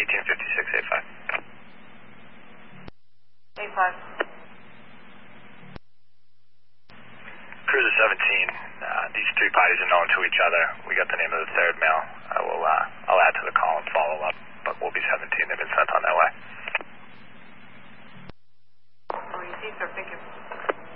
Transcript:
185685. 85. Cruiser 17, these three parties are known to each other. We got the name of the third male. I'll add to the call and follow up, but we'll be 17.